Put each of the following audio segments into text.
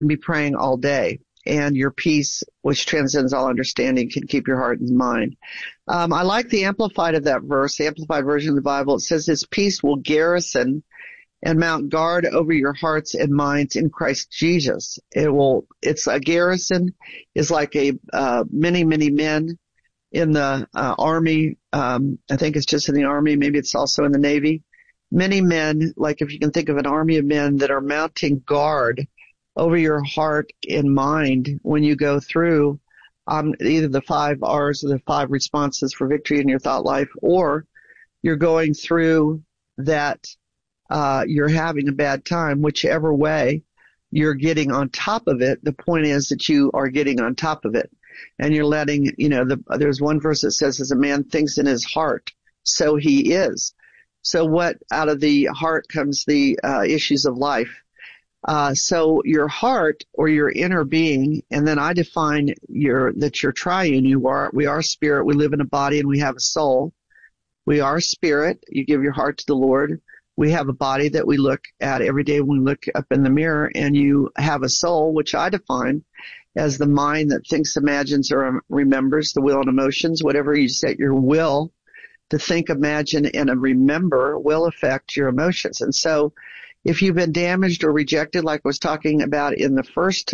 be praying all day. And your peace, which transcends all understanding, can keep your heart and mind. I like the Amplified of that verse, the Amplified version of the Bible. It says, His peace will garrison and mount guard over your hearts and minds in Christ Jesus. It's a garrison is like many men in the Army. I think it's just in the Army. Maybe it's also in the Navy. Many men, like if you can think of an army of men that are mounting guard over your heart and mind when you go through either the 5 R's or the 5 responses for victory in your thought life, or you're going through that you're having a bad time, whichever way you're getting on top of it. The point is that you are getting on top of it. And you're letting, there's one verse that says, as a man thinks in his heart, so he is. So what out of the heart comes the issues of life. So your heart or your inner being, and then I define that you're triune. We are spirit. We live in a body and we have a soul. We are spirit. You give your heart to the Lord. We have a body that we look at every day when we look up in the mirror, and you have a soul, which I define as the mind that thinks, imagines, or remembers, the will and emotions. Whatever you set your will to think, imagine, and remember will affect your emotions. And so if you've been damaged or rejected, like I was talking about in the first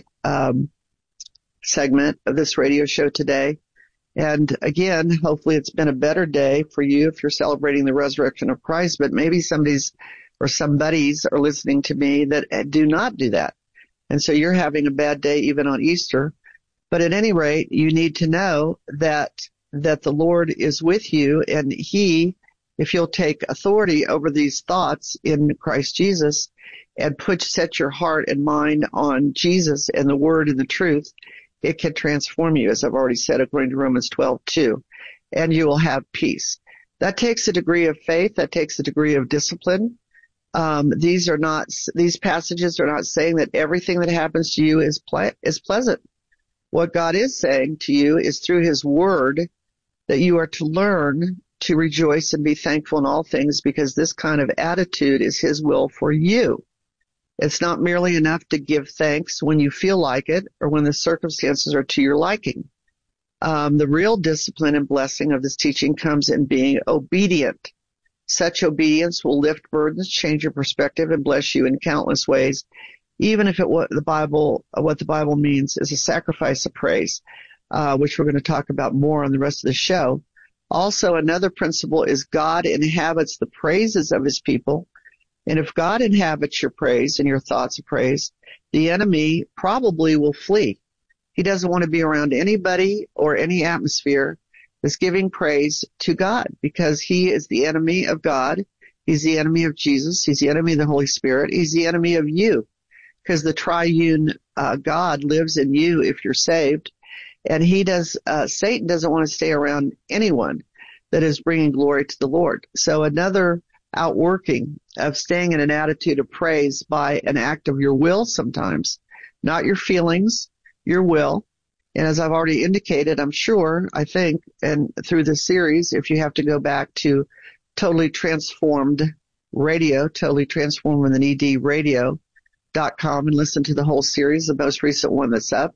segment of this radio show today, and again, hopefully it's been a better day for you if you're celebrating the resurrection of Christ, but maybe somebody's are listening to me that do not do that. And so you're having a bad day even on Easter. But at any rate, you need to know that the Lord is with you, and if you'll take authority over these thoughts in Christ Jesus and set your heart and mind on Jesus and the Word and the truth, it can transform you, as I've already said, according to Romans 12:2, and you will have peace. That takes a degree of faith. That takes a degree of discipline. These passages are not saying that everything that happens to you is pleasant. What God is saying to you is through His Word that you are to learn to rejoice and be thankful in all things, because this kind of attitude is His will for you. It's not merely enough to give thanks when you feel like it or when the circumstances are to your liking. The real discipline and blessing of this teaching comes in being obedient. Such obedience will lift burdens, change your perspective, and bless you in countless ways, even if what the Bible means is a sacrifice of praise, which we're going to talk about more on the rest of the show. Also, another principle is God inhabits the praises of His people. And if God inhabits your praise and your thoughts of praise, the enemy probably will flee. He doesn't want to be around anybody or any atmosphere that's giving praise to God, because he is the enemy of God. He's the enemy of Jesus. He's the enemy of the Holy Spirit. He's the enemy of you, because the triune God lives in you if you're saved. And Satan doesn't want to stay around anyone that is bringing glory to the Lord. So another outworking of staying in an attitude of praise by an act of your will sometimes, not your feelings, your will. And as I've already indicated, I think, and through this series, if you have to go back to Totally Transformed Radio, Totally Transformed with an ED radio.com and listen to the whole series, the most recent one that's up.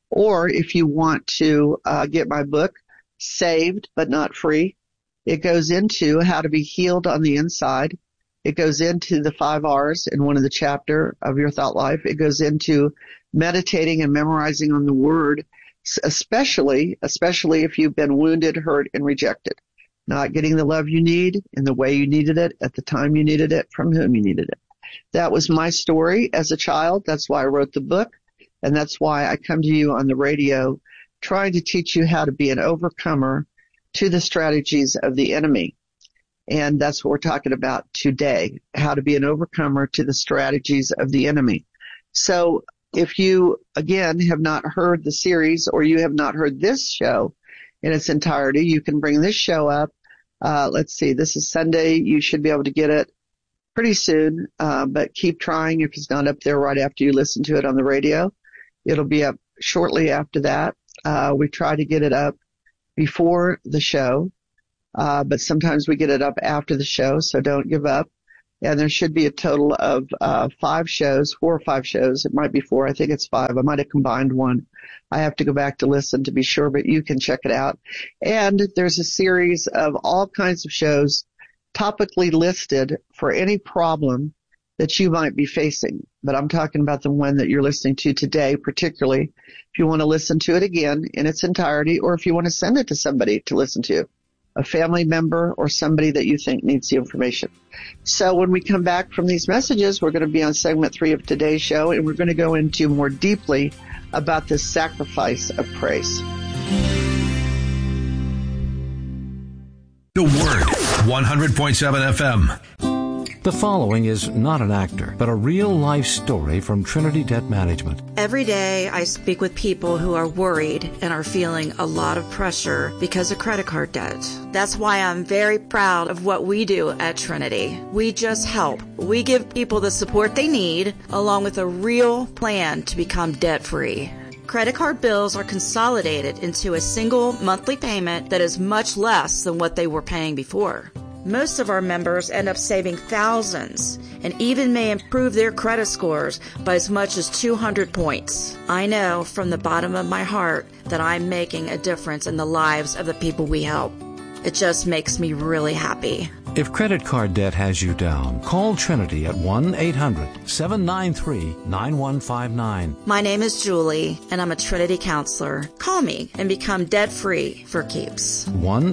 Or if you want to get my book, Saved But Not Free, it goes into how to be healed on the inside. It goes into the 5 R's in one of the chapter of your thought life. It goes into meditating and memorizing on the Word, especially if you've been wounded, hurt, and rejected. Not getting the love you need in the way you needed it, at the time you needed it, from whom you needed it. That was my story as a child. That's why I wrote the book. And that's why I come to you on the radio trying to teach you how to be an overcomer to the strategies of the enemy. And that's what we're talking about today, how to be an overcomer to the strategies of the enemy. So if you, again, have not heard the series, or you have not heard this show in its entirety, you can bring this show up. Let's see, this is Sunday. You should be able to get it pretty soon, but keep trying. If it's not up there right after you listen to it on the radio, it'll be up shortly after that. We try to get it up before the show, but sometimes we get it up after the show, so don't give up. And there should be a total of 4 or 5 shows. It might be 4. I think it's 5. I might have combined one. I have to go back to listen to be sure, but you can check it out. And there's a series of all kinds of shows topically listed for any problem that you might be facing. But I'm talking about the one that you're listening to today, particularly if you want to listen to it again in its entirety, or if you want to send it to somebody to listen to, a family member or somebody that you think needs the information. So when we come back from these messages, we're going to be on segment 3 of today's show, and we're going to go into more deeply about this sacrifice of praise. The Word, 100.7 FM. The following is not an actor, but a real-life story from Trinity Debt Management. Every day I speak with people who are worried and are feeling a lot of pressure because of credit card debt. That's why I'm very proud of what we do at Trinity. We just help. We give people the support they need, along with a real plan to become debt-free. Credit card bills are consolidated into a single monthly payment that is much less than what they were paying before. Most of our members end up saving thousands and even may improve their credit scores by as much as 200 points. I know from the bottom of my heart that I'm making a difference in the lives of the people we help. It just makes me really happy. If credit card debt has you down, call Trinity at 1-800-793-9159. My name is Julie, and I'm a Trinity counselor. Call me and become debt-free for keeps.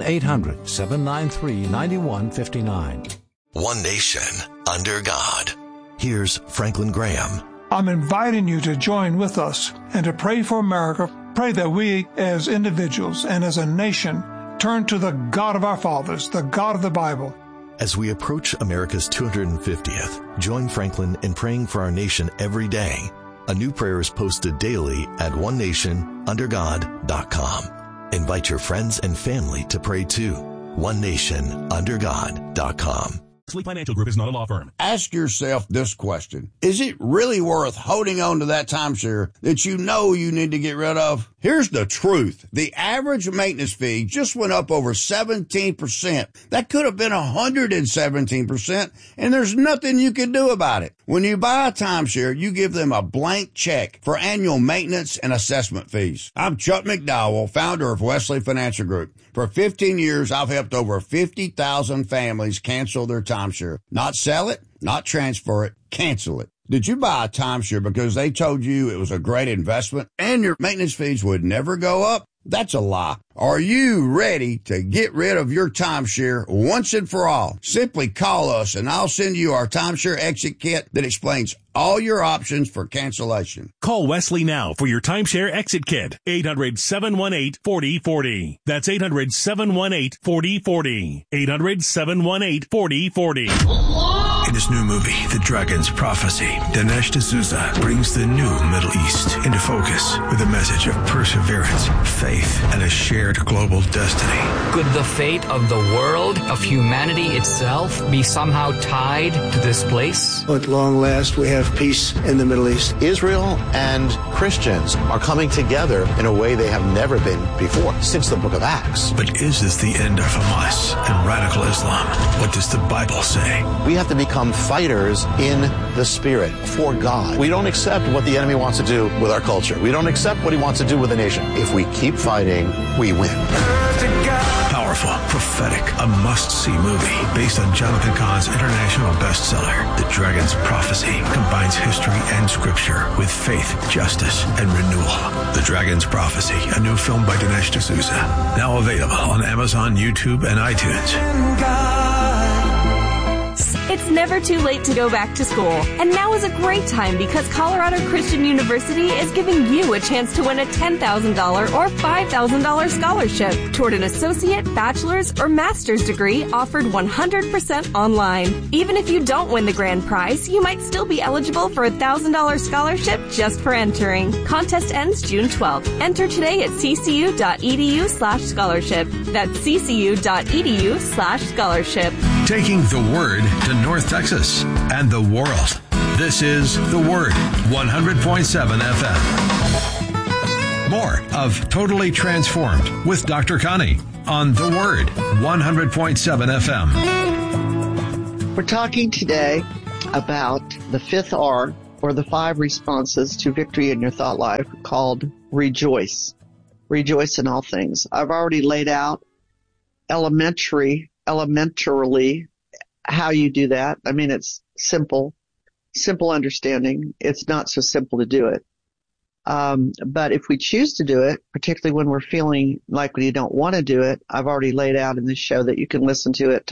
1-800-793-9159. One nation under God. Here's Franklin Graham. I'm inviting you to join with us and to pray for America. Pray that we as individuals and as a nation turn to the God of our fathers, the God of the Bible. As we approach America's 250th, join Franklin in praying for our nation every day. A new prayer is posted daily at onenationundergod.com. Invite your friends and family to pray too. onenationundergod.com. Sleep Financial Group is not a law firm. Ask yourself this question. Is it really worth holding on to that timeshare that you know you need to get rid of? Here's the truth. The average maintenance fee just went up over 17%. That could have been 117%, and there's nothing you can do about it. When you buy a timeshare, you give them a blank check for annual maintenance and assessment fees. I'm Chuck McDowell, founder of Wesley Financial Group. For 15 years, I've helped over 50,000 families cancel their timeshare. Not sell it, not transfer it, cancel it. Did you buy a timeshare because they told you it was a great investment and your maintenance fees would never go up? That's a lie. Are you ready to get rid of your timeshare once and for all? Simply call us and I'll send you our timeshare exit kit that explains all your options for cancellation. Call Wesley now for your timeshare exit kit. 800-718-4040. That's 800-718-4040. 800-718-4040. In his new movie, The Dragon's Prophecy, Dinesh D'Souza brings the new Middle East into focus with a message of perseverance, faith, and a shared global destiny. Could the fate of the world, of humanity itself, be somehow tied to this place? At long last, we have peace in the Middle East. Israel and Christians are coming together in a way they have never been before since the book of Acts. But is this the end of Hamas and radical Islam? What does the Bible say? We have to become fighters in the Spirit for God. We don't accept what the enemy wants to do with our culture. We don't accept what he wants to do with the nation. If we keep fighting, we win. Powerful, prophetic, a must-see movie based on Jonathan Cahn's international bestseller, The Dragon's Prophecy, combines history and scripture with faith, justice, and renewal. The Dragon's Prophecy, a new film by Dinesh D'Souza, now available on Amazon, YouTube, and iTunes. It's never too late to go back to school, and now is a great time because Colorado Christian University is giving you a chance to win a $10,000 or $5,000 scholarship toward an associate, bachelor's, or master's degree offered 100% online. Even if you don't win the grand prize, you might still be eligible for a $1,000 scholarship just for entering. Contest ends June 12th. Enter today at ccu.edu/scholarship. That's ccu.edu/scholarship. Taking the Word to North Texas and the world. This is The Word, 100.7 FM. More of Totally Transformed with Dr. Connie on The Word, 100.7 FM. We're talking today about the 5th R, or the 5 responses to victory in your thought life, called rejoice. Rejoice in all things. I've already laid out elementarily how you do that. I mean, it's simple understanding. It's not so simple to do it. But if we choose to do it, particularly when we're feeling like we don't want to do it, I've already laid out in this show that you can listen to it,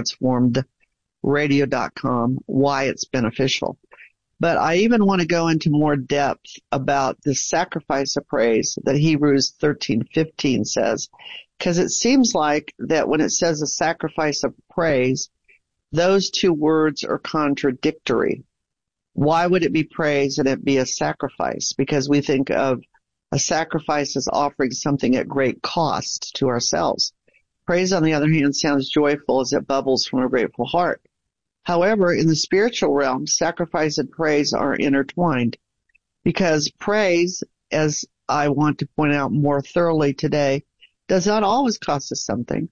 totallytransformedradio.com, why it's beneficial. But I even want to go into more depth about the sacrifice of praise that Hebrews 13:15 says, because it seems like that when it says a sacrifice of praise, those two words are contradictory. Why would it be praise and it be a sacrifice? Because we think of a sacrifice as offering something at great cost to ourselves. Praise, on the other hand, sounds joyful as it bubbles from a grateful heart. However, in the spiritual realm, sacrifice and praise are intertwined, because praise, as I want to point out more thoroughly today, does not always cost us something.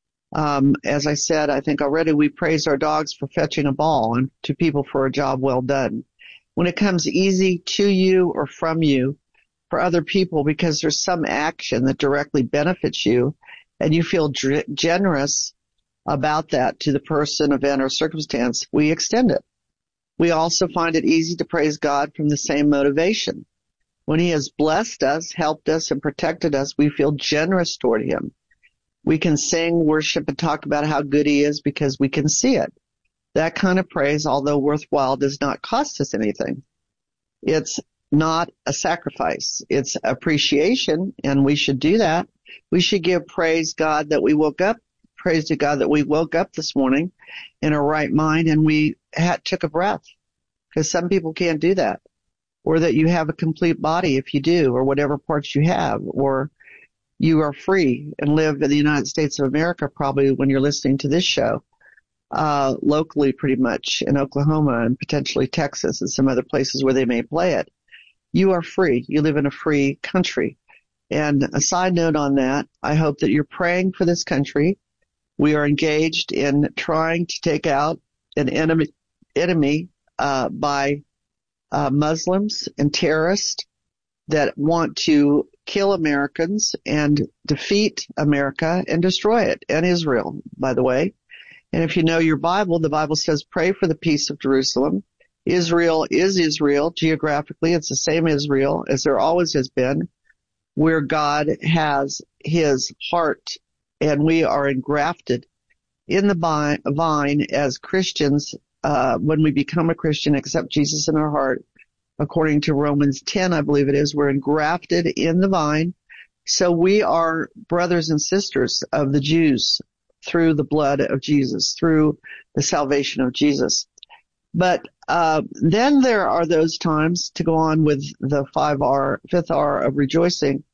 As I said, I think already, we praise our dogs for fetching a ball and to people for a job well done. When it comes easy to you or from you for other people because there's some action that directly benefits you and you feel generous about that to the person, event, or circumstance, we extend it. We also find it easy to praise God from the same motivation. When He has blessed us, helped us, and protected us, we feel generous toward Him. We can sing, worship, and talk about how good He is because we can see it. That kind of praise, although worthwhile, does not cost us anything. It's not a sacrifice. It's appreciation, and we should do that. We should give praise to God that we woke up this morning in our right mind and we took a breath, because some people can't do that. Or that you have a complete body if you do, or whatever parts you have, or you are free and live in the United States of America, probably when you're listening to this show, locally pretty much in Oklahoma and potentially Texas and some other places where they may play it. You are free. You live in a free country. And a side note on that, I hope that you're praying for this country. We are engaged in trying to take out an enemy by Muslims and terrorists that want to kill Americans and defeat America and destroy it, and Israel, by the way. And if you know your Bible, the Bible says pray for the peace of Jerusalem. Israel is Israel. Geographically, it's the same Israel as there always has been, where God has His heart, and we are engrafted in the vine as Christians when we become a Christian, accept Jesus in our heart. According to Romans 10, I believe it is, we're engrafted in the vine. So we are brothers and sisters of the Jews through the blood of Jesus, through the salvation of Jesus. But then there are those times, to go on with the 5th R of rejoicing,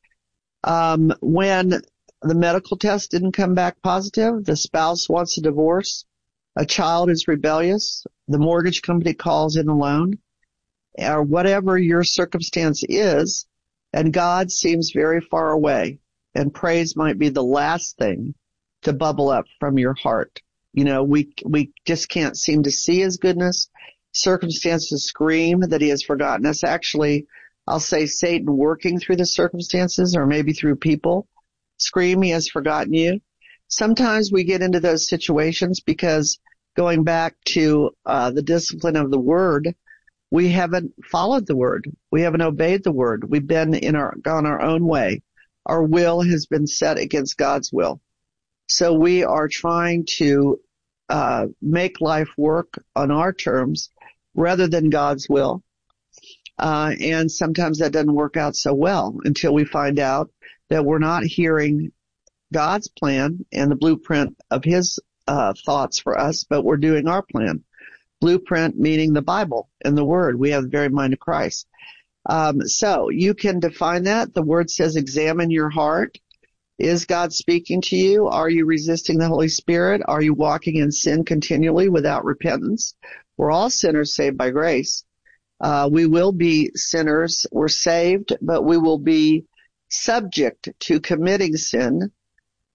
when the medical test didn't come back positive, the spouse wants a divorce, a child is rebellious, the mortgage company calls in a loan, or whatever your circumstance is, and God seems very far away, and praise might be the last thing to bubble up from your heart. You know, we just can't seem to see His goodness. Circumstances scream that He has forgotten us. Actually, I'll say Satan working through the circumstances, or maybe through people, scream He has forgotten you. Sometimes we get into those situations because, going back to the discipline of the Word, we haven't followed the Word. We haven't obeyed the Word. We've been gone our own way. Our will has been set against God's will. So we are trying to make life work on our terms rather than God's will. And sometimes that doesn't work out so well until we find out that we're not hearing God's plan and the blueprint of His thoughts for us, but we're doing our plan. Blueprint meaning the Bible and the Word. We have the very mind of Christ. So you can define that. The Word says examine your heart. Is God speaking to you? Are you resisting the Holy Spirit? Are you walking in sin continually without repentance? We're all sinners saved by grace. We will be sinners. We're saved, but we will be subject to committing sin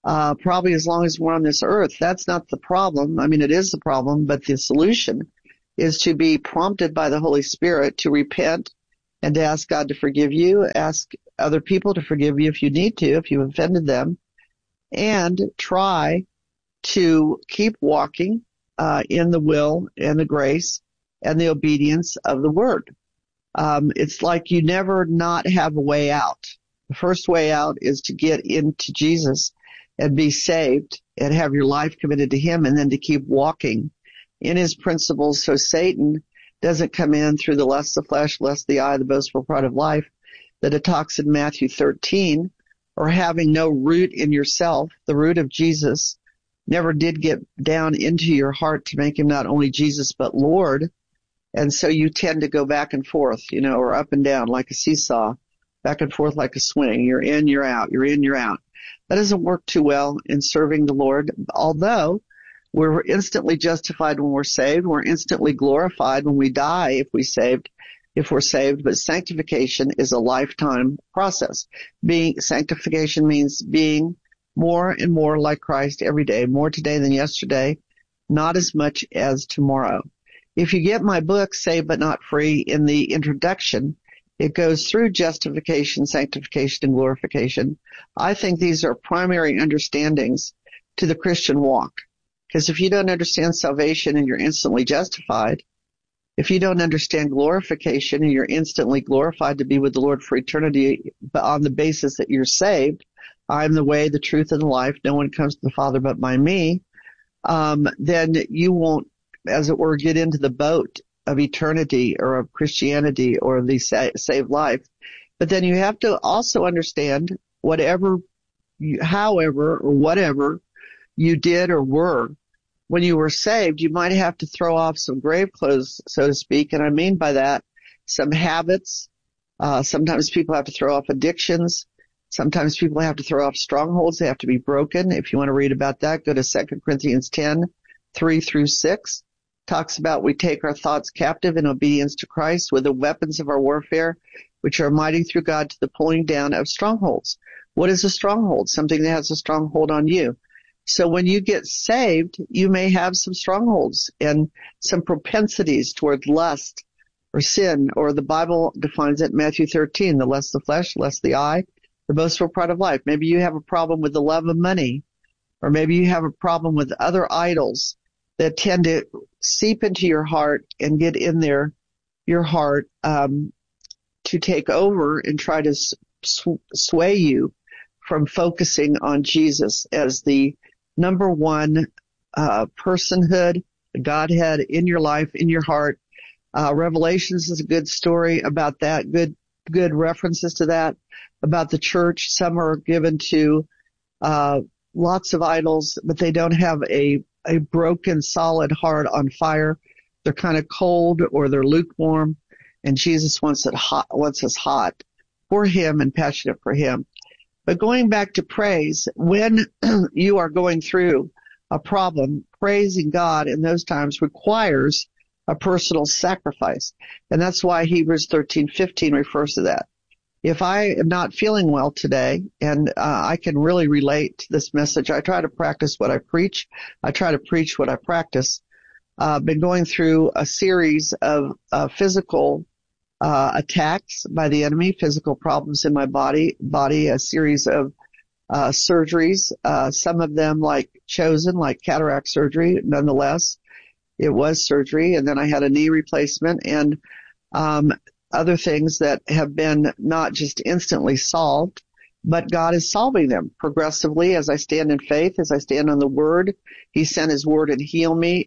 probably as long as we're on this earth. That's not the problem. I mean, it is the problem, but the solution is to be prompted by the Holy Spirit to repent and to ask God to forgive you, ask other people to forgive you if you need to, if you've offended them, and try to keep walking in the will and the grace and the obedience of the Word. It's like you never not have a way out. The first way out is to get into Jesus and be saved and have your life committed to Him, and then to keep walking in His principles so Satan doesn't come in through the lust of the flesh, lust of the eye, the boastful pride of life, that it talks in Matthew 13, or having no root in yourself. The root of Jesus never did get down into your heart to make Him not only Jesus but Lord. And so you tend to go back and forth, or up and down like a seesaw, back and forth like a swing. You're in, you're out, you're in, you're out. That doesn't work too well in serving the Lord, although we're instantly justified when we're saved. We're instantly glorified when we die if we're saved. But sanctification is a lifetime process. Sanctification means being more and more like Christ every day, more today than yesterday, not as much as tomorrow. If you get my book, Saved But Not Free, in the introduction, it goes through justification, sanctification, and glorification. I think these are primary understandings to the Christian walk. Because if you don't understand salvation and you're instantly justified, if you don't understand glorification and you're instantly glorified to be with the Lord for eternity, but on the basis that you're saved, I'm the way, the truth, and the life, no one comes to the Father but by me, then you won't, as it were, get into the boat of eternity or of Christianity or the saved life. But then you have to also understand however or whatever you did or were when you were saved, you might have to throw off some grave clothes, so to speak. And I mean by that, some habits. Sometimes people have to throw off addictions. Sometimes people have to throw off strongholds. They have to be broken. If you want to read about that, go to 2 Corinthians 10, 3-6. Talks about we take our thoughts captive in obedience to Christ with the weapons of our warfare, which are mighty through God to the pulling down of strongholds. What is a stronghold? Something that has a stronghold on you. So when you get saved, you may have some strongholds and some propensities toward lust or sin, or the Bible defines it in Matthew 13, the lust of the flesh, lust of the eye, the boastful pride of life. Maybe you have a problem with the love of money, or maybe you have a problem with other idols that tend to seep into your heart and get in there, your heart, to take over and try to sway you from focusing on Jesus as the number one personhood, Godhead in your life, in your heart. Revelations is a good story about that, good references to that, about the church. Some are given to lots of idols, but they don't have a broken, solid heart on fire. They're kind of cold or they're lukewarm, and Jesus wants us hot for Him and passionate for Him. But going back to praise, when you are going through a problem, praising God in those times requires a personal sacrifice. And that's why Hebrews 13:15 refers to that. If I am not feeling well today, and I can really relate to this message, I try to practice what I preach. I try to preach what I practice. I've been going through a series of physical attacks by the enemy, physical problems in my body, a series of surgeries, some of them like cataract surgery. Nonetheless, it was surgery. And then I had a knee replacement and other things that have been not just instantly solved, but God is solving them progressively as I stand in faith, as I stand on the Word. He sent His Word and healed me.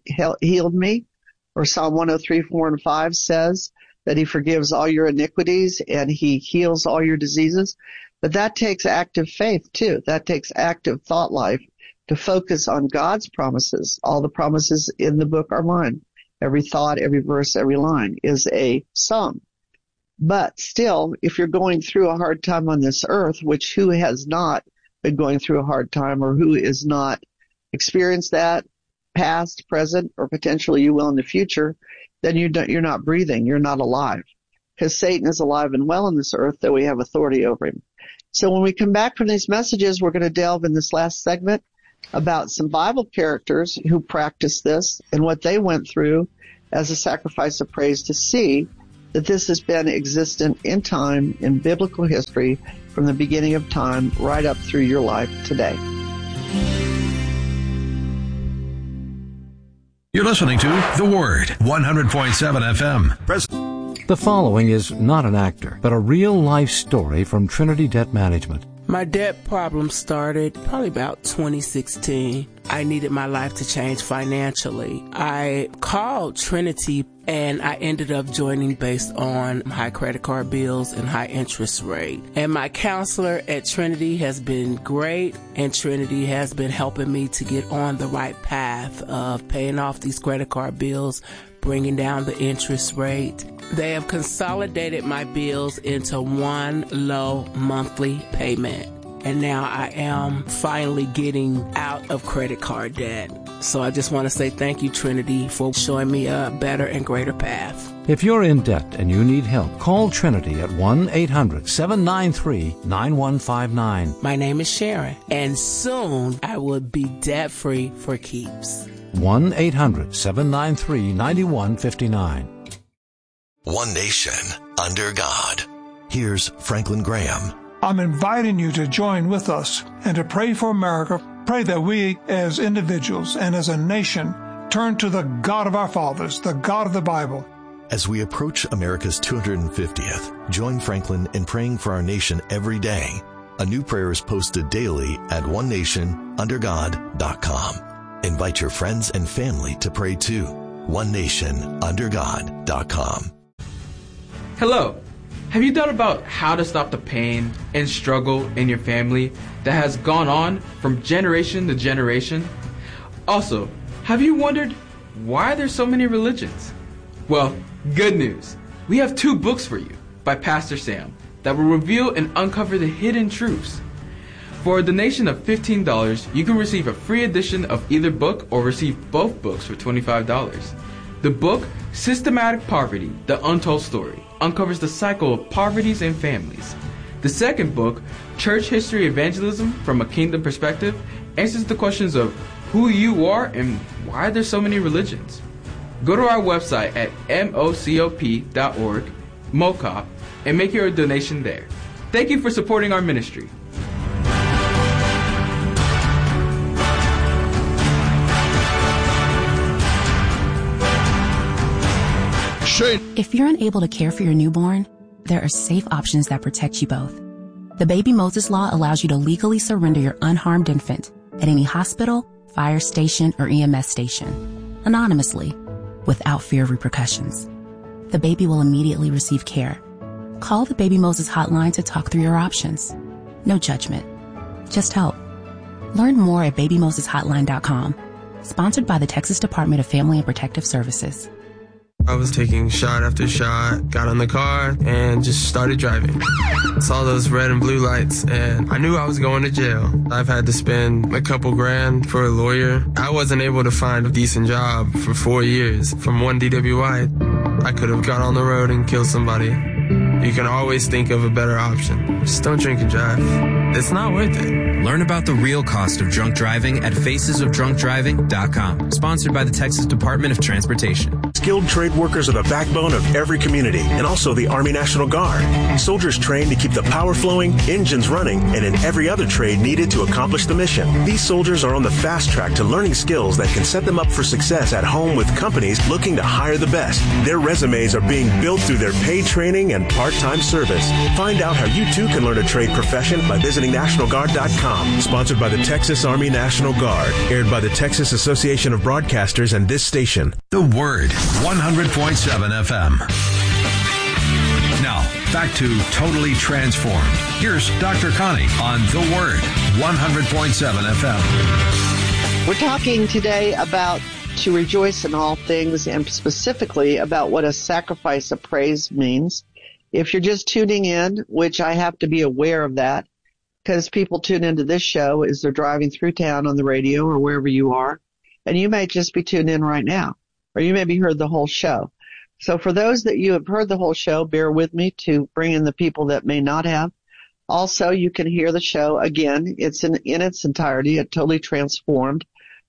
Or Psalm 103:4-5 says that He forgives all your iniquities and He heals all your diseases. But that takes active faith too. That takes active thought life to focus on God's promises. All the promises in the book are mine. Every thought, every verse, every line is a sum. But still, if you're going through a hard time on this earth, which who has not been going through a hard time, or who is not experienced that, past, present, or potentially you will in the future, then you're not breathing, you're not alive. Because Satan is alive and well on this earth, though we have authority over him. So when we come back from these messages, we're going to delve in this last segment about some Bible characters who practiced this and what they went through as a sacrifice of praise to see that this has been existent in time, in biblical history, from the beginning of time, right up through your life today. You're listening to The Word, 100.7 FM. The following is not an actor, but a real-life story from Trinity Debt Management. My debt problem started probably about 2016. I needed my life to change financially. I called Trinity and I ended up joining based on high credit card bills and high interest rate. And my counselor at Trinity has been great, and Trinity has been helping me to get on the right path of paying off these credit card bills, bringing down the interest rate. They have consolidated my bills into one low monthly payment. And now I am finally getting out of credit card debt. So I just want to say thank you, Trinity, for showing me a better and greater path. If you're in debt and you need help, call Trinity at 1-800-793-9159. My name is Sharon, and soon I will be debt-free for keeps. 1-800-793-9159. One nation under God. Here's Franklin Graham. I'm inviting you to join with us and to pray for America. Pray that we as individuals and as a nation turn to the God of our fathers, the God of the Bible. As we approach America's 250th, join Franklin in praying for our nation every day. A new prayer is posted daily at onenationundergod.com. Invite your friends and family to pray too. onenationundergod.com. Hello. Have you thought about how to stop the pain and struggle in your family that has gone on from generation to generation? Also, have you wondered why there's so many religions? Well, good news. We have 2 books for you by Pastor Sam that will reveal and uncover the hidden truths. For a donation of $15, you can receive a free edition of either book or receive both books for $25. The book, Systematic Poverty, The Untold Story, uncovers the cycle of poverties and families. The second book, Church History Evangelism from a Kingdom Perspective, answers the questions of who you are and why there's so many religions. Go to our website at mocop.org, MOCOP, and make your donation there. Thank you for supporting our ministry. If you're unable to care for your newborn, there are safe options that protect you both. The Baby Moses Law allows you to legally surrender your unharmed infant at any hospital, fire station, or EMS station, anonymously, without fear of repercussions. The baby will immediately receive care. Call the Baby Moses hotline to talk through your options. No judgment, just help. Learn more at babymoseshotline.com. Sponsored by the Texas Department of Family and Protective Services. I was taking shot after shot, got in the car, and just started driving. Saw those red and blue lights, and I knew I was going to jail. I've had to spend a couple grand for a lawyer. I wasn't able to find a decent job for 4 years. From one DWI, I could have got on the road and killed somebody. You can always think of a better option. Just don't drink and drive. It's not worth it. Learn about the real cost of drunk driving at facesofdrunkdriving.com. Sponsored by the Texas Department of Transportation. Skilled trade workers are the backbone of every community and also the Army National Guard. Soldiers trained to keep the power flowing, engines running, and in every other trade needed to accomplish the mission. These soldiers are on the fast track to learning skills that can set them up for success at home with companies looking to hire the best. Their resumes are being built through their paid training and part-time service. Find out how you too can learn a trade profession by visiting NationalGuard.com. Sponsored by the Texas Army National Guard. Aired by the Texas Association of Broadcasters and this station. The Word, 100.7 FM. Now, back to Totally Transformed. Here's Dr. Connie on The Word, 100.7 FM. We're talking today about to rejoice in all things, and specifically about what a sacrifice of praise means. If you're just tuning in, which I have to be aware of that, because people tune into this show as they're driving through town on the radio or wherever you are, and you may just be tuned in right now, or you maybe heard the whole show. So for those that you have heard the whole show, bear with me to bring in the people that may not have. Also, you can hear the show again. It's in its entirety at Totally Transformed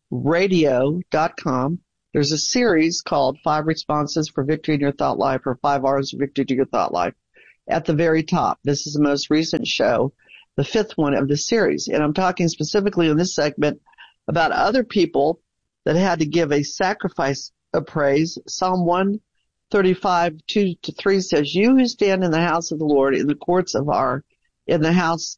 Radio.com. There's a series called 5 Responses for Victory in Your Thought Life, or 5 R's of Victory to Your Thought Life, at the very top. This is the most recent show, the 5th one of the series. And I'm talking specifically in this segment about other people that had to give a sacrifice of praise. Psalm 135, 2-3 says, "You who stand in the house of the Lord, in the courts of the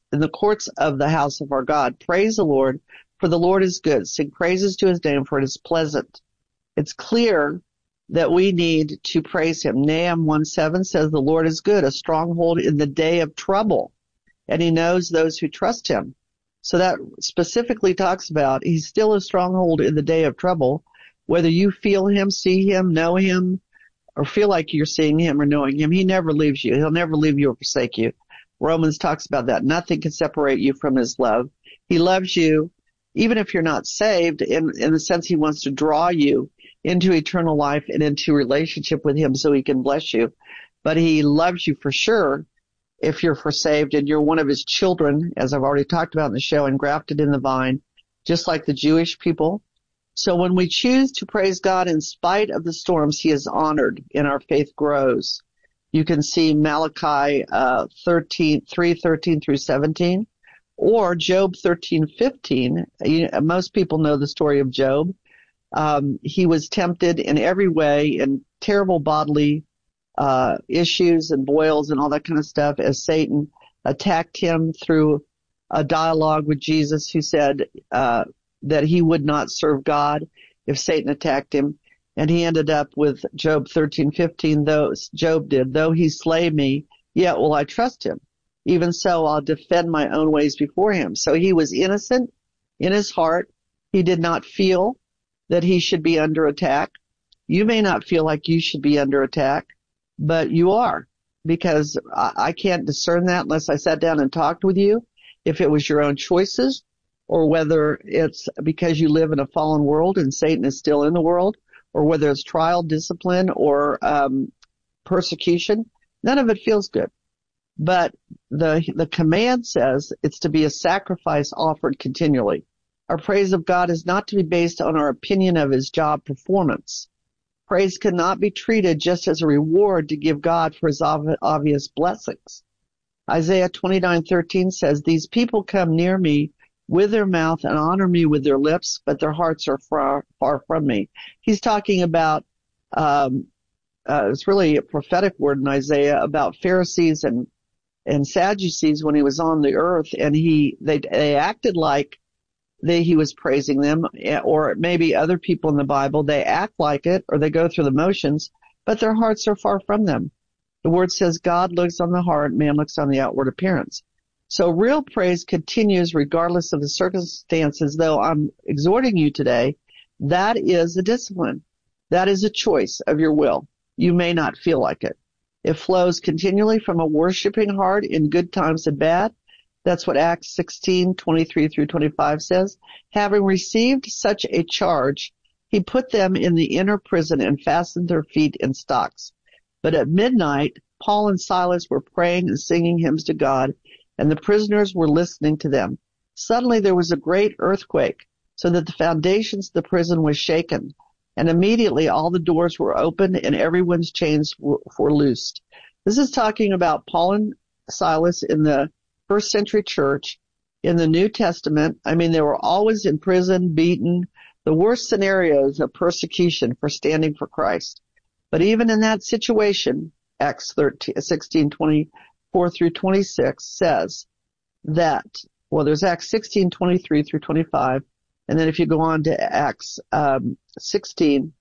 house of our God, praise the Lord, for the Lord is good. Sing praises to his name, for it is pleasant." It's clear that we need to praise him. Nahum 1:7 says, "The Lord is good, a stronghold in the day of trouble, and he knows those who trust him." So that specifically talks about he's still a stronghold in the day of trouble, whether you feel him, see him, know him, or feel like you're seeing him or knowing him. He never leaves you. He'll never leave you or forsake you. Romans talks about that. Nothing can separate you from his love. He loves you, even if you're not saved, in the sense he wants to draw you into eternal life and into relationship with him so he can bless you. But he loves you for sure if you're saved and you're one of his children, as I've already talked about in the show, and grafted in the vine, just like the Jewish people. So when we choose to praise God in spite of the storms, he is honored and our faith grows. You can see Malachi 3:13 through 17, or Job 13:15. Most people know the story of Job. He was tempted in every way, in terrible bodily issues and boils and all that kind of stuff, as Satan attacked him through a dialogue with Jesus, who said that he would not serve God if Satan attacked him. And he ended up with Job 13:15, though he slay me, yet will I trust him. Even so, I'll defend my own ways before him. So he was innocent in his heart. He did not feel that he should be under attack. You may not feel like you should be under attack, but you are, because I can't discern that unless I sat down and talked with you, if it was your own choices, or whether it's because you live in a fallen world and Satan is still in the world, or whether it's trial, discipline, or persecution. None of it feels good. But the command says it's to be a sacrifice offered continually. Our praise of God is not to be based on our opinion of his job performance. Praise cannot be treated just as a reward to give God for his obvious blessings. Isaiah 29:13 says, "These people come near me with their mouth and honor me with their lips, but their hearts are far from me." He's talking about, it's really a prophetic word in Isaiah about Pharisees and Sadducees when he was on the earth, and they acted like he was praising them, or maybe other people in the Bible, they act like it, or they go through the motions, but their hearts are far from them. The word says God looks on the heart, man looks on the outward appearance. So real praise continues regardless of the circumstances, though I'm exhorting you today, that is a discipline. That is a choice of your will. You may not feel like it. It flows continually from a worshiping heart in good times and bad. That's what Acts 16:23 through 25 says. Having received such a charge, he put them in the inner prison and fastened their feet in stocks. But at midnight, Paul and Silas were praying and singing hymns to God, and the prisoners were listening to them. Suddenly there was a great earthquake, so that the foundations of the prison was shaken, and immediately all the doors were opened and everyone's chains were loosed. This is talking about Paul and Silas in the first century church in the New Testament. I mean, they were always in prison, beaten, the worst scenarios of persecution for standing for Christ. But even in that situation, Acts 16:24 through 26 says that, well, there's Acts 16:23 through 25, and then if you go on to Acts 16,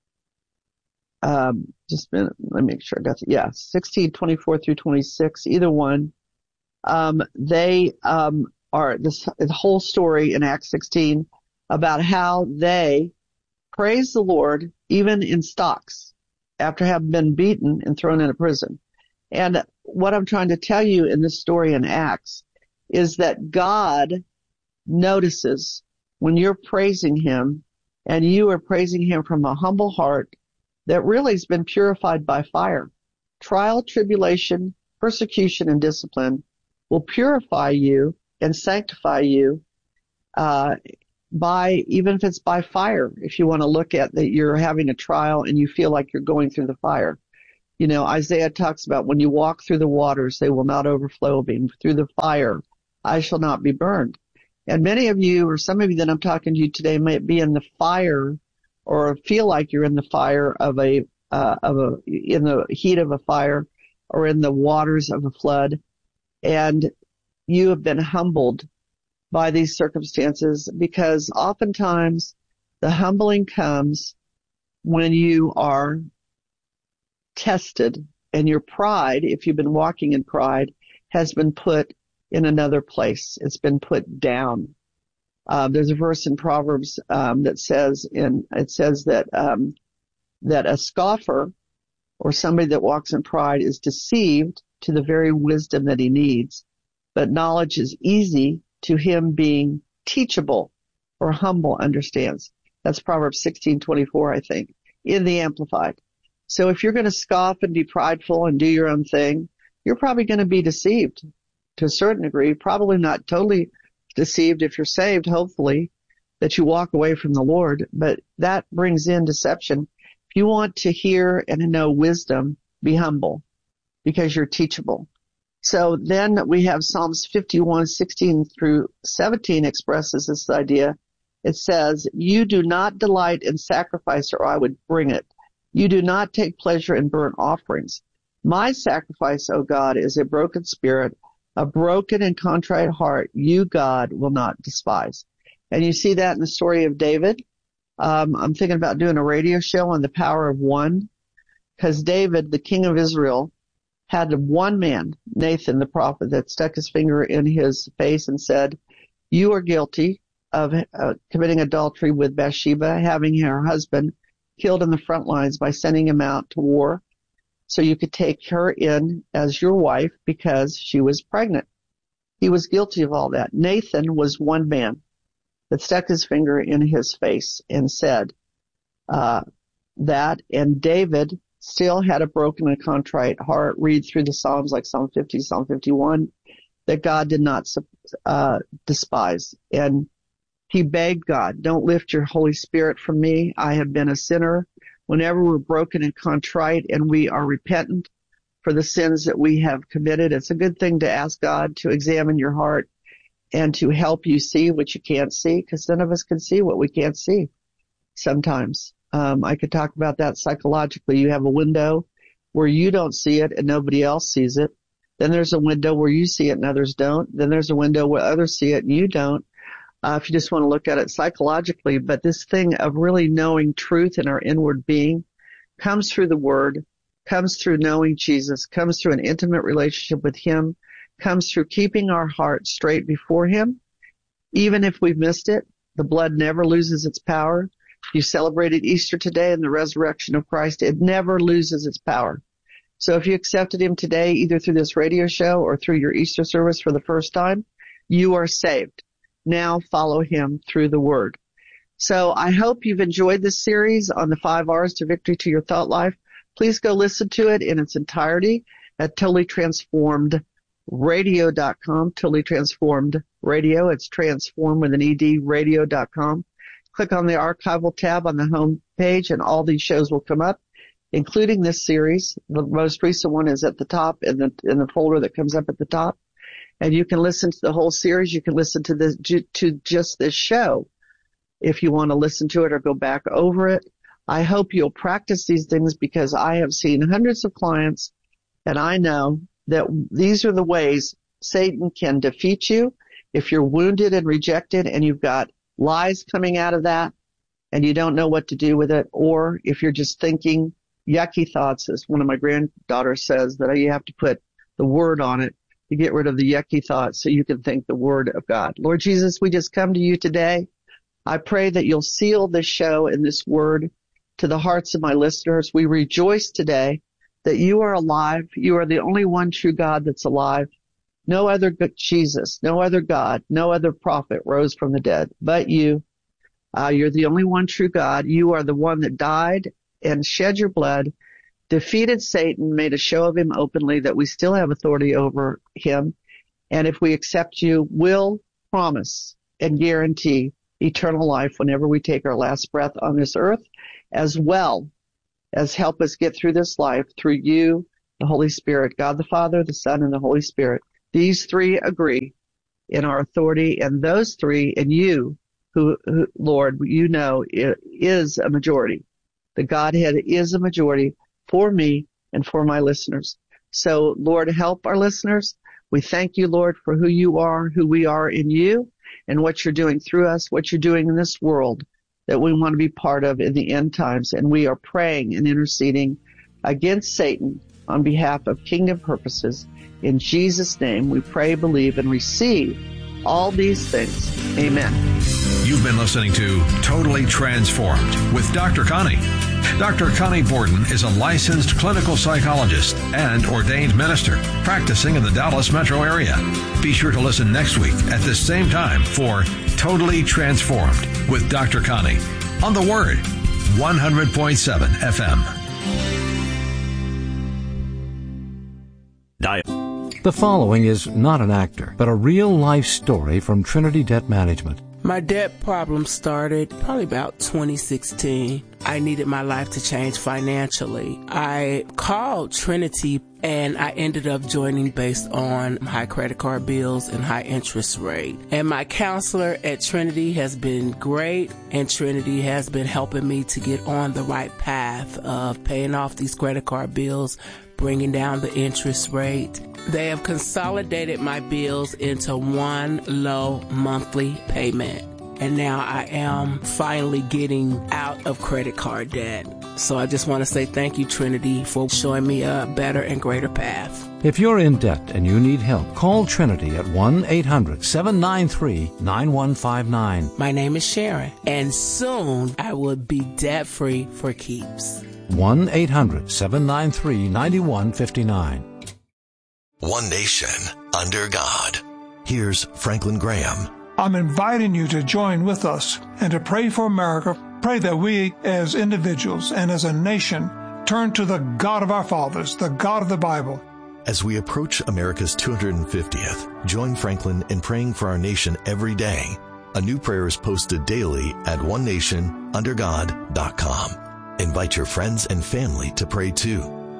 just a minute, let me make sure I got it. Yeah, 16:24 through 26, either one. They are the whole story in Acts 16 about how they praise the Lord even in stocks after having been beaten and thrown in a prison. And what I'm trying to tell you in this story in Acts is that God notices when you're praising him and you are praising him from a humble heart that really has been purified by fire. Trial, tribulation, persecution, and discipline will purify you and sanctify you, even if it's by fire. If you want to look at that, you're having a trial and you feel like you're going through the fire. You know, Isaiah talks about when you walk through the waters, they will not overflow me. Through the fire, I shall not be burned. And many of you, or some of you that I'm talking to you today, might be in the fire, or feel like you're in the fire in the heat of a fire, or in the waters of a flood, and you have been humbled by these circumstances, because oftentimes the humbling comes when you are tested, and your pride, if you've been walking in pride, has been put in another place. It's been put down. There's a verse in Proverbs that says that a scoffer, or somebody that walks in pride, is deceived to the very wisdom that he needs, but knowledge is easy to him being teachable, or humble understands. That's Proverbs 16:24, I think, in the Amplified. So if you're going to scoff and be prideful and do your own thing, you're probably going to be deceived to a certain degree, probably not totally deceived if you're saved, hopefully, that you walk away from the Lord, but that brings in deception. If you want to hear and know wisdom, be humble, because you're teachable. So then we have Psalms 51:16-17 expresses this idea. It says, "You do not delight in sacrifice, or I would bring it. You do not take pleasure in burnt offerings. My sacrifice, O God, is a broken spirit, a broken and contrite heart. You, God, will not despise." And you see that in the story of David. I'm thinking about doing a radio show on the power of one, because David, the king of Israel, had one man, Nathan the prophet, that stuck his finger in his face and said, "You are guilty of committing adultery with Bathsheba, having her husband killed in the front lines by sending him out to war so you could take her in as your wife because she was pregnant." He was guilty of all that. Nathan was one man that stuck his finger in his face and said that, and David still had a broken and contrite heart. Read through the Psalms like Psalm 50, Psalm 51, that God did not despise. And he begged God, "Don't lift your Holy Spirit from me. I have been a sinner." Whenever we're broken and contrite and we are repentant for the sins that we have committed, it's a good thing to ask God to examine your heart and to help you see what you can't see, because none of us can see what we can't see sometimes. I could talk about that psychologically. You have a window where you don't see it and nobody else sees it. Then there's a window where you see it and others don't. Then there's a window where others see it and you don't. If you just want to look at it psychologically. But this thing of really knowing truth in our inward being comes through the Word, comes through knowing Jesus, comes through an intimate relationship with Him, comes through keeping our heart straight before Him. Even if we've missed it, the blood never loses its power. You celebrated Easter today and the resurrection of Christ. It never loses its power. So if you accepted Him today, either through this radio show or through your Easter service for the first time, you are saved. Now follow Him through the Word. So I hope you've enjoyed this series on the 5 R's to Victory to Your Thought Life. Please go listen to it in its entirety at TotallyTransformedRadio.com. Totally Transformed Radio. It's transformed with an ED, radio.com. Click on the archival tab on the home page and all these shows will come up, including this series. The most recent one is at the top in the folder that comes up at the top. And you can listen to the whole series. You can listen to just this show if you want to listen to it or go back over it. I hope you'll practice these things, because I have seen hundreds of clients and I know that these are the ways Satan can defeat you if you're wounded and rejected and you've got lies coming out of that and you don't know what to do with it, or if you're just thinking yucky thoughts, as one of my granddaughters says, that you have to put the Word on it to get rid of the yucky thoughts so you can think the Word of God. Lord Jesus, we just come to you today. I pray that you'll seal this show and this word to the hearts of my listeners. We rejoice today that you are alive. You are the only one true God that's alive. No other Jesus, no other God, no other prophet rose from the dead but you. You're the only one true God. You are the one that died and shed your blood, defeated Satan, made a show of him openly, that we still have authority over him, And if we accept you, we'll promise and guarantee eternal life whenever we take our last breath on this earth, as well as help us get through this life through you, the Holy Spirit, God the Father, the Son, and the Holy Spirit. These three agree in our authority, and those three in you, who Lord, you know, is a majority. The Godhead is a majority for me and for my listeners. So, Lord, help our listeners. We thank you, Lord, for who you are, who we are in you, and what you're doing through us, what you're doing in this world that we want to be part of in the end times. And we are praying and interceding against Satan on behalf of kingdom purposes. In Jesus' name, we pray, believe, and receive all these things. Amen. You've been listening to Totally Transformed with Dr. Connie. Dr. Connie Borden is a licensed clinical psychologist and ordained minister practicing in the Dallas metro area. Be sure to listen next week at this same time for Totally Transformed with Dr. Connie on The Word, 100.7 FM. The following is not an actor, but a real-life story from Trinity Debt Management. My debt problem started probably about 2016. I needed my life to change financially. I called Trinity and I ended up joining based on high credit card bills and high interest rate. And my counselor at Trinity has been great, and Trinity has been helping me to get on the right path of paying off these credit card bills, bringing down the interest rate. They have consolidated my bills into one low monthly payment. And now I am finally getting out of credit card debt. So I just want to say thank you, Trinity, for showing me a better and greater path. If you're in debt and you need help, call Trinity at 1-800-793-9159. My name is Sharon, and soon I will be debt-free for keeps. 1-800-793-9159. One nation under God. Here's Franklin Graham. I'm inviting you to join with us and to pray for America. Pray that we as individuals and as a nation turn to the God of our fathers, the God of the Bible. As we approach America's 250th, join Franklin in praying for our nation every day. A new prayer is posted daily at onenationundergod.com. Invite your friends and family to pray too.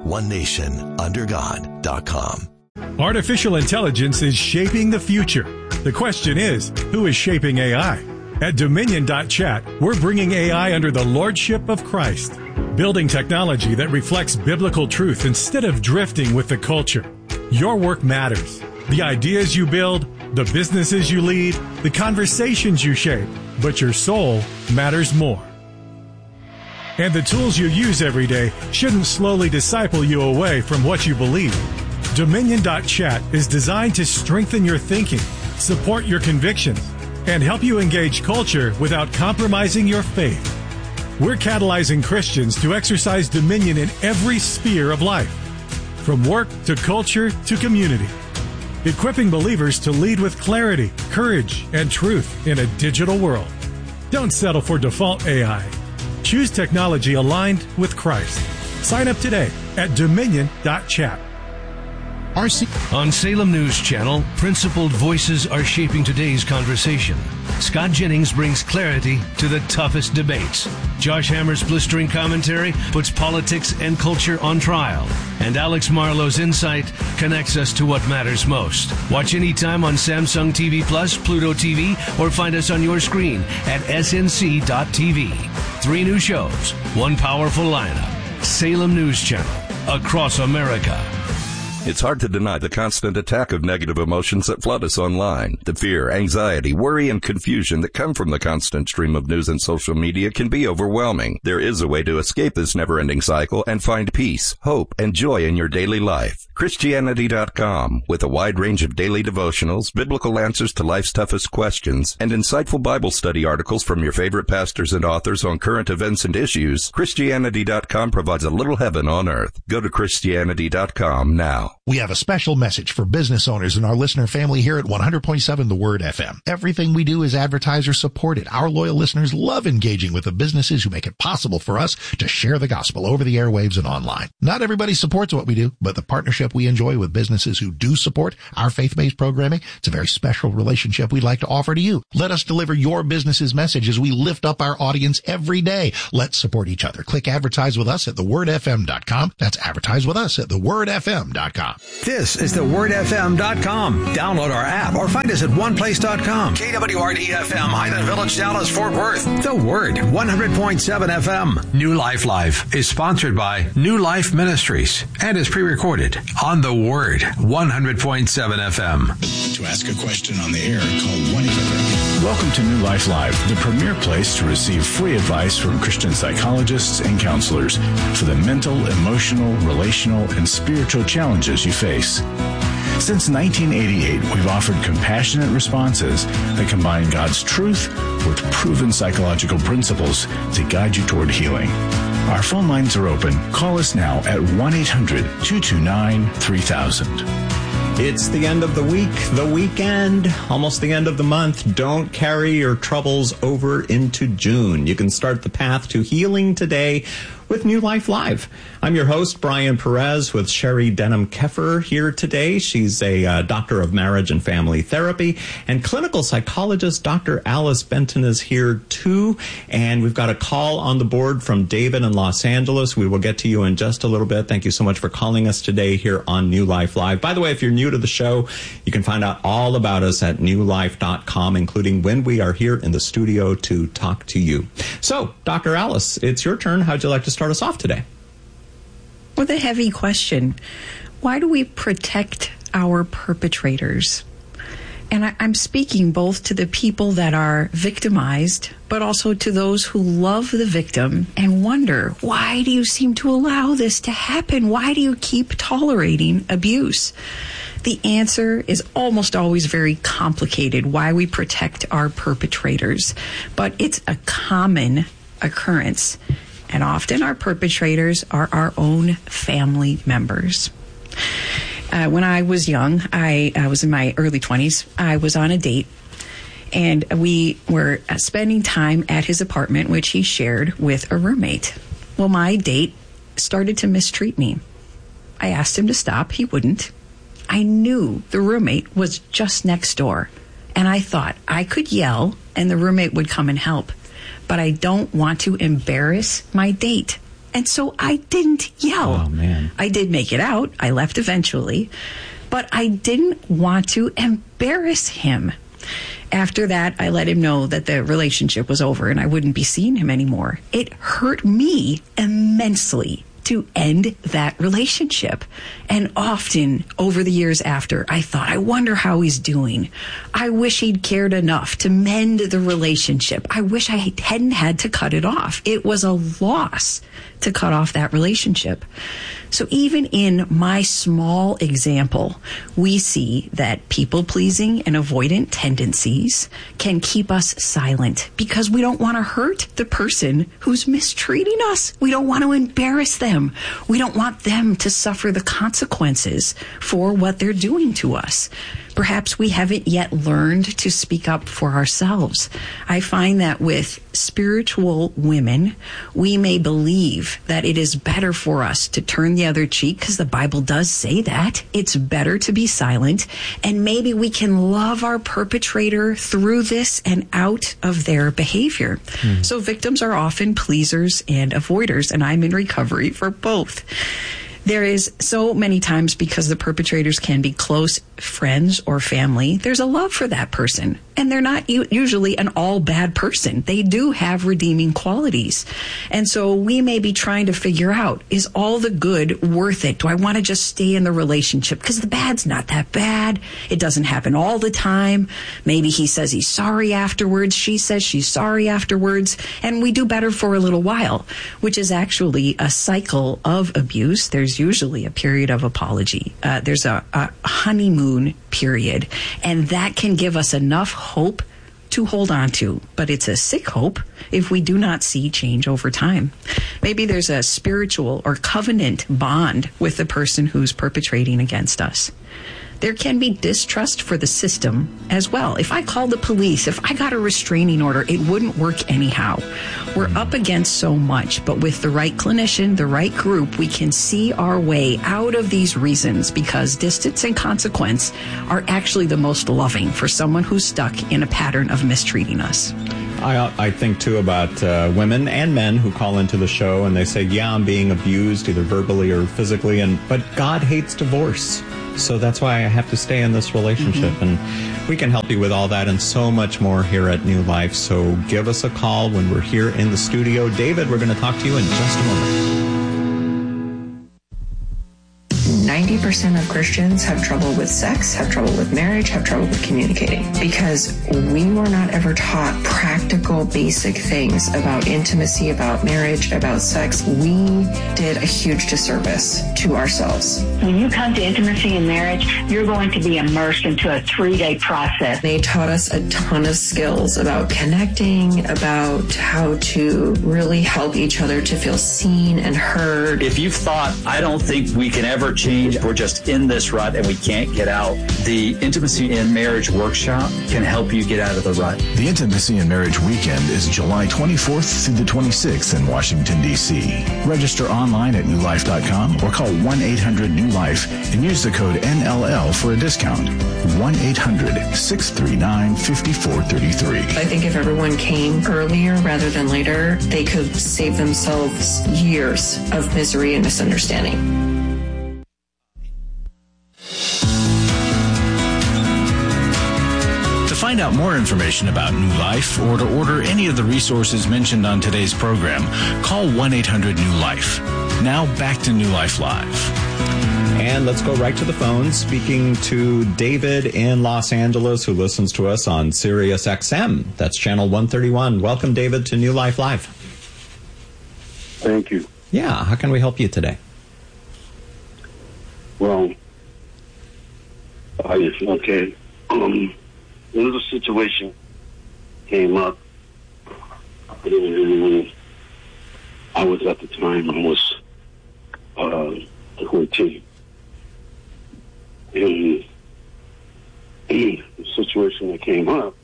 onenationundergod.com. Artificial intelligence is shaping the future. The question is, who is shaping AI? At Dominion.chat, we're bringing AI under the lordship of Christ, building technology that reflects biblical truth instead of drifting with the culture. Your work matters. The ideas you build, the businesses you lead, the conversations you shape, but your soul matters more. And the tools you use every day shouldn't slowly disciple you away from what you believe. Dominion.chat is designed to strengthen your thinking, support your convictions, and help you engage culture without compromising your faith. We're catalyzing Christians to exercise dominion in every sphere of life, from work to culture to community, equipping believers to lead with clarity, courage, and truth in a digital world. Don't settle for default AI. Choose technology aligned with Christ. Sign up today at Dominion.chat. On Salem News Channel, principled voices are shaping today's conversation. Scott Jennings brings clarity to the toughest debates. Josh Hammer's blistering commentary puts politics and culture on trial. And Alex Marlowe's insight connects us to what matters most. Watch anytime on Samsung TV Plus, Pluto TV, or find us on your screen at snc.tv. 3 new shows, 1 powerful lineup. Salem News Channel, across America. It's hard to deny the constant attack of negative emotions that flood us online. The fear, anxiety, worry, and confusion that come from the constant stream of news and social media can be overwhelming. There is a way to escape this never-ending cycle and find peace, hope, and joy in your daily life. Christianity.com, with a wide range of daily devotionals, biblical answers to life's toughest questions, and insightful Bible study articles from your favorite pastors and authors on current events and issues. Christianity.com provides a little heaven on earth. Go to Christianity.com now. now. We have a special message for business owners and our listener family here at 100.7 The Word FM. Everything we do is advertiser supported. Our loyal listeners love engaging with the businesses who make it possible for us to share the gospel over the airwaves and online. Not everybody supports what we do, but the partnership we enjoy with businesses who do support our faith-based programming, it's a very special relationship we'd like to offer to you. Let us deliver your business's message as we lift up our audience every day. Let's support each other. Click advertise with us at thewordfm.com. That's advertise with us at thewordfm.com. This is thewordfm.com. Download our app or find us at oneplace.com. KWRD-FM, Highland Village, Dallas, Fort Worth. The Word, 100.7 FM. New Life Live is sponsored by New Life Ministries and is pre-recorded on The Word, 100.7 FM. To ask a question on the air, call 1-800. Welcome to New Life Live, the premier place to receive free advice from Christian psychologists and counselors for the mental, emotional, relational, and spiritual challenges you face. Since 1988, we've offered compassionate responses that combine God's truth with proven psychological principles to guide you toward healing. Our phone lines are open. Call us now at 1-800-229-3000. It's the end of the week, the weekend, almost the end of the month. Don't carry your troubles over into June. You can start the path to healing today with New Life Live. I'm your host, Brian Perez, with Sherry Denham-Keffer here today. She's a doctor of marriage and family therapy, and clinical psychologist Dr. Alice Benton is here too. And we've got a call on the board from David in Los Angeles. We will get to you in just a little bit. Thank you so much for calling us today here on New Life Live. By the way, if you're new to the show, you can find out all about us at newlife.com, including when we are here in the studio to talk to you. So, Dr. Alice, it's your turn. How'd you like to start us off today? With a heavy question. Why do we protect our perpetrators? And I'm speaking both to the people that are victimized, but also to those who love the victim and wonder, why do you seem to allow this to happen? Why do you keep tolerating abuse? The answer is almost always very complicated, why we protect our perpetrators. But it's a common occurrence. And often our perpetrators are our own family members. When I was young, I was in my early 20s, I was on a date, and we were spending time at his apartment, which he shared with a roommate. Well, my date started to mistreat me. I asked him to stop. He wouldn't. I knew the roommate was just next door, and I thought I could yell and the roommate would come and help. But I don't want to embarrass my date. And so I didn't yell. Oh, man. I did make it out. I left eventually. But I didn't want to embarrass him. After that, I let him know that the relationship was over and I wouldn't be seeing him anymore. It hurt me immensely to end that relationship. And often over the years after, I thought, I wonder how he's doing. I wish he'd cared enough to mend the relationship. I wish I hadn't had to cut it off. It was a loss to cut off that relationship. So even in my small example, we see that people-pleasing and avoidant tendencies can keep us silent because we don't want to hurt the person who's mistreating us. We don't want to embarrass them. We don't want them to suffer the consequences for what they're doing to us. Perhaps we haven't yet learned to speak up for ourselves. I find that with spiritual women, we may believe that it is better for us to turn the other cheek, because the Bible does say that. It's better to be silent, and maybe we can love our perpetrator through this and out of their behavior. So victims are often pleasers and avoiders, and I'm in recovery for both. There is so many times, because the perpetrators can be close friends or family, there's a love for that person. And they're not usually an all bad person. They do have redeeming qualities. And so we may be trying to figure out, is all the good worth it? Do I want to just stay in the relationship? Because the bad's not that bad. It doesn't happen all the time. Maybe he says he's sorry afterwards. She says she's sorry afterwards. And we do better for a little while, which is actually a cycle of abuse. There's usually a period of apology. There's a honeymoon period. And that can give us enough hope to hold on to, but it's a sick hope if we do not see change over time. Maybe there's a spiritual or covenant bond with the person who's perpetrating against us. There can be distrust for the system as well. If I called the police, if I got a restraining order, it wouldn't work anyhow. We're up against so much, but with the right clinician, the right group, we can see our way out of these reasons, because distance and consequence are actually the most loving for someone who's stuck in a pattern of mistreating us. I think, too, about women and men who call into the show and they say, yeah, I'm being abused either verbally or physically, but God hates divorce. So that's why I have to stay in this relationship. Mm-hmm. And we can help you with all that and so much more here at New Life. So give us a call when we're here in the studio. David, we're going to talk to you in just a moment. 90% of Christians have trouble with sex, have trouble with marriage, have trouble with communicating, because we were not ever taught practical, basic things about intimacy, about marriage, about sex. We did a huge disservice to ourselves. When you come to intimacy and marriage, you're going to be immersed into a 3-day process. They taught us a ton of skills about connecting, about how to really help each other to feel seen and heard. If you've thought, I don't think we can ever change, we're just in this rut and we can't get out, the Intimacy in Marriage Workshop can help you get out of the rut. The Intimacy in Marriage Weekend is July 24th through the 26th in Washington, D.C. Register online at newlife.com or call 1-800-NEW-LIFE and use the code NLL for a discount. 1-800-639-5433. I think if everyone came earlier rather than later, they could save themselves years of misery and misunderstanding. To find out more information about New Life or to order any of the resources mentioned on today's program, call 1-800-NEW-LIFE. Now back to New Life Live. And let's go right to the phone, speaking to David in Los Angeles, who listens to us on Sirius XM. That's channel 131. Welcome, David, to New Life Live. Thank you. Yeah, how can we help you today? Well, okay. There was a situation came up. And I was at the time, I was 14. And the situation that came up,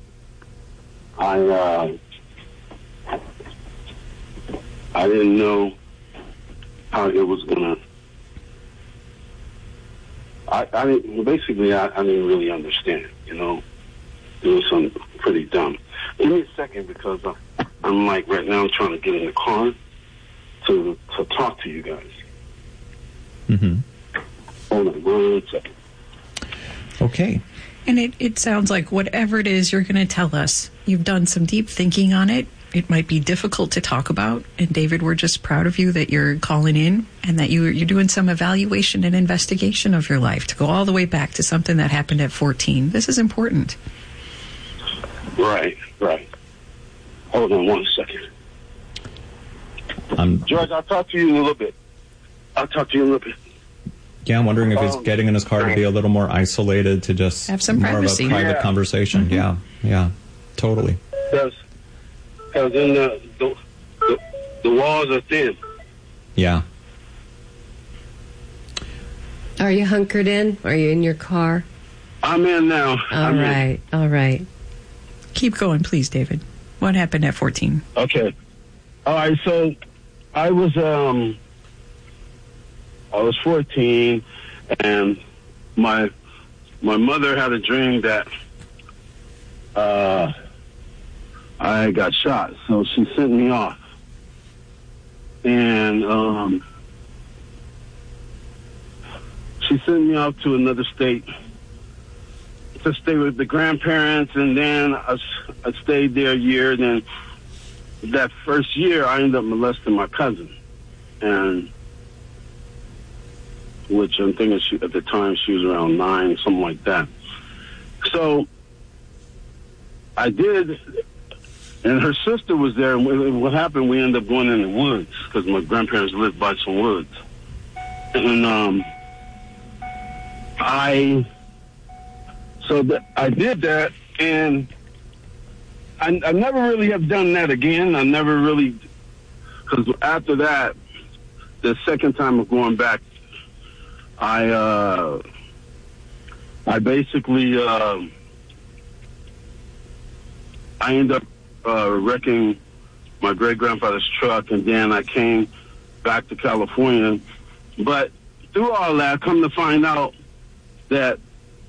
I didn't know how it was gonna. I didn't really understand. You know, it was something pretty dumb. Give me a second, because I'm like right now trying to get in the car to talk to you guys. Mm-hmm. Hold on 1 second. Okay. And it sounds like whatever it is you're going to tell us, you've done some deep thinking on it. It might be difficult to talk about. And David, we're just proud of you that you're calling in and that you're doing some evaluation and investigation of your life to go all the way back to something that happened at 14. This is important. Right. Hold on 1 second. George, I'll talk to you in a little bit. Yeah, I'm wondering if he's getting in his car to be a little more isolated, to just have some more privacy. of a private conversation. Mm-hmm. Yeah, totally. Because then the walls are thin. Yeah. Are you hunkered in? Are you in your car? I'm in now. All right. Keep going, please, David. What happened at 14? Okay. All right, so I was 14, and my mother had a dream that I got shot, so she sent me off. And she sent me off to another state to stay with the grandparents, and then I stayed there a year. Then that first year, I ended up molesting my cousin, and which I'm thinking at the time she was around 9, something like that. So I did, and her sister was there. And what happened? We ended up going in the woods because my grandparents lived by some woods, and I did that, and I never really have done that again. I never really, because after that, the second time of going back, I basically, I ended up wrecking my great-grandfather's truck, and then I came back to California. But through all that, come to find out that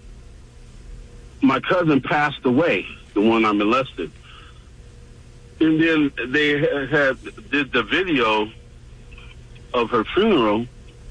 my cousin passed away, the one I molested. And then they did the video of her funeral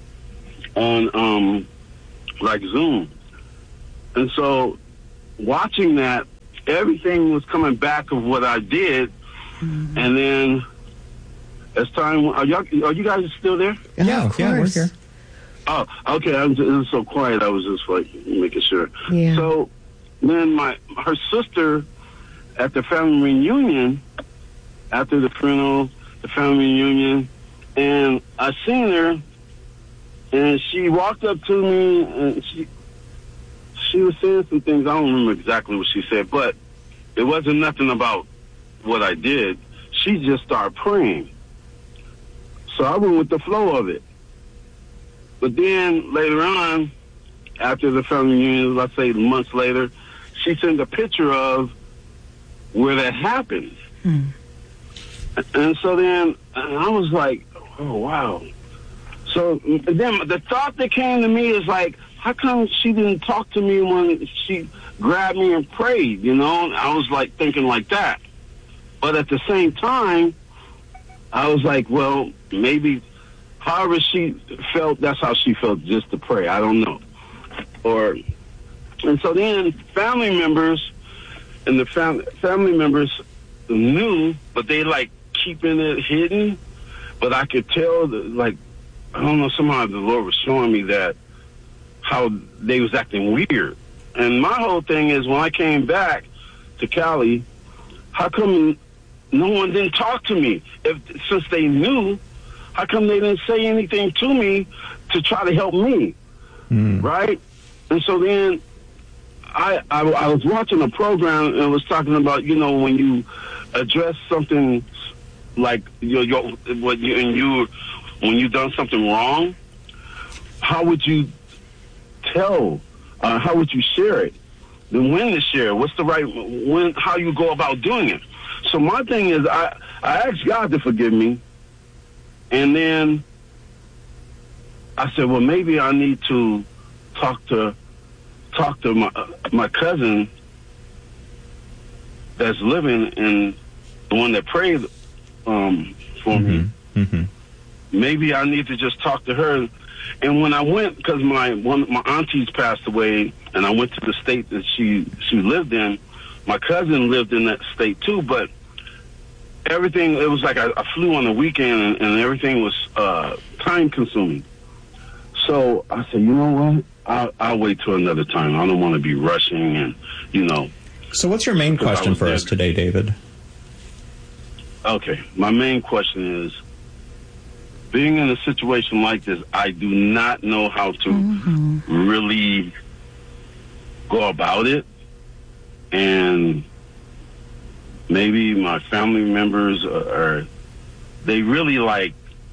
on like Zoom. And so watching that, everything was coming back of what I did. Mm-hmm. And then as time, are you guys still there? Yeah, of course. Yeah, we're here. Oh, okay. It was so quiet. I was just like making sure. Yeah. So then her sister at the family reunion, after the funeral, the family reunion, and I seen her, and she walked up to me, and she was saying some things. I don't remember exactly what she said, but it wasn't nothing about what I did. She just started praying. So I went with the flow of it. But then later on, after the family reunion, let's say months later, she sent a picture of where that happened. Hmm. And so then I was like, oh, wow. So then the thought that came to me is like, how come she didn't talk to me when she grabbed me and prayed, you know? I was like thinking like that. But at the same time, I was like, well, maybe however she felt, that's how she felt, just to pray. I don't know. And so then family members and the family members knew, but they like keeping it hidden. But I could tell that, like, I don't know, somehow the Lord was showing me that how they was acting weird. And my whole thing is, when I came back to Cali, how come no one didn't talk to me? Since they knew, how come they didn't say anything to me to try to help me? Right? And so then I was watching a program, and it was talking about, you know, when you address something like when you've done something wrong, how would you tell? How would you share it? Then when to share? What's the right how you go about doing it? So my thing is, I asked God to forgive me, and then I said, well, maybe I need to talk to my cousin that's living, and the one that prayed for me. Mm-hmm. Maybe I need to just talk to her. And when I went, because my aunties passed away, and I went to the state that she lived in, my cousin lived in that state too, but everything, it was like I flew on the weekend, and everything was time consuming. So I said, you know what? I'll wait till another time. I don't want to be rushing, and, you know. So what's your main question for us today, David? Okay. My main question is, being in a situation like this, I do not know how to really go about it. And maybe my family members they really like,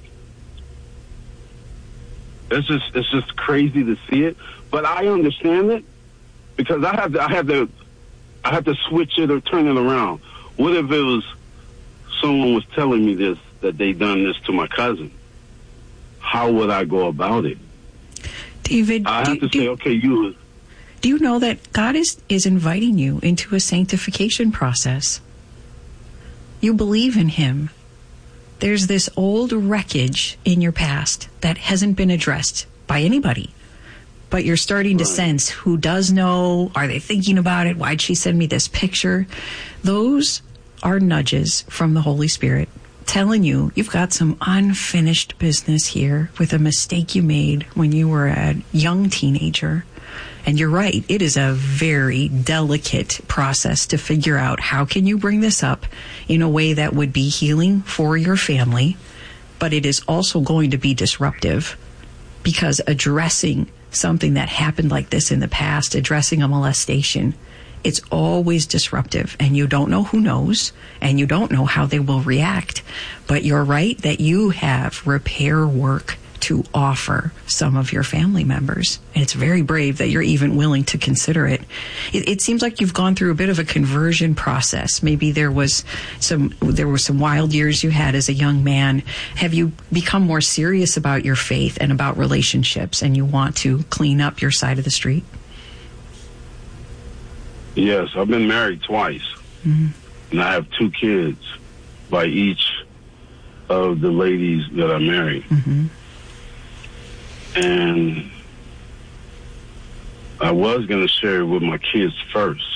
it's just crazy to see it. But I understand it, because I have to switch it or turn it around. What if it was someone was telling me this, that they done this to my cousin? How would I go about it? David, I have to say, okay, do you know that God is inviting you into a sanctification process? You believe in Him. There's this old wreckage in your past that hasn't been addressed by anybody. But you're starting to sense who does know. Are they thinking about it? Why'd she send me this picture? Those are nudges from the Holy Spirit telling you you've got some unfinished business here with a mistake you made when you were a young teenager. And you're right, it is a very delicate process to figure out how can you bring this up in a way that would be healing for your family, but it is also going to be disruptive, because addressing something that happened like this in the past, addressing a molestation, It's always disruptive, and you don't know who knows, and you don't know how they will react. But you're right that you have repair work to offer some of your family members. And it's very brave that you're even willing to consider it. It seems like you've gone through a bit of a conversion process. Maybe there were some wild years you had as a young man. Have you become more serious about your faith and about relationships, and you want to clean up your side of the street? Yes, I've been married twice. Mm-hmm. And I have 2 kids by each of the ladies that I married. Mm-hmm. And I was going to share it with my kids first.